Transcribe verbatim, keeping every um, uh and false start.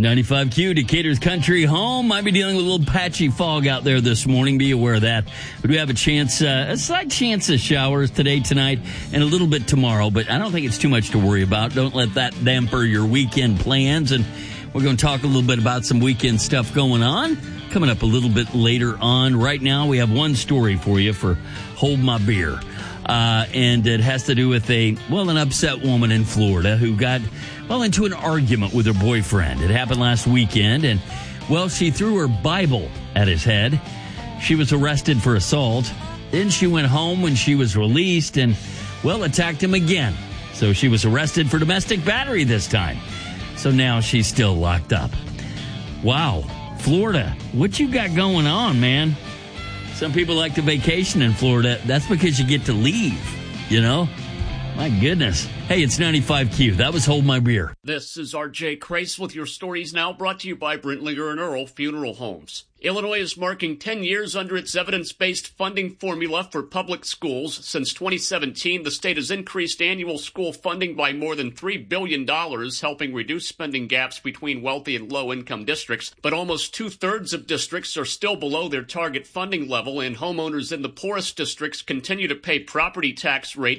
ninety-five Q, Decatur's country home. Might be dealing with a little patchy fog out there this morning. Be aware of that. But we have a chance, uh, a slight chance of showers today, tonight, and a little bit tomorrow. But I don't think it's too much to worry about. Don't let that damper your weekend plans. And we're going to talk a little bit about some weekend stuff going on. Coming up a little bit later on. Right now, we have one story for you for Hold My Beer. Uh, and it has to do with a, well, an upset woman in Florida who got, well, into an argument with her boyfriend. It happened last weekend, and, well, she threw her Bible at his head. She was arrested for assault. Then she went home when she was released and, well, attacked him again. So she was arrested for domestic battery this time. So now she's still locked up. Wow. Florida, what you got going on, man? Some people like to vacation in Florida. That's because you get to leave, you know? My goodness. Hey, it's ninety-five Q. That was Hold My Beer. This is R J Crace with your stories now, brought to you by Brentlinger and Earl Funeral Homes. Illinois is marking ten years under its evidence-based funding formula for public schools. Since twenty seventeen, the state has increased annual school funding by more than three billion dollars, helping reduce spending gaps between wealthy and low-income districts. But almost two-thirds of districts are still below their target funding level, and homeowners in the poorest districts continue to pay property tax rates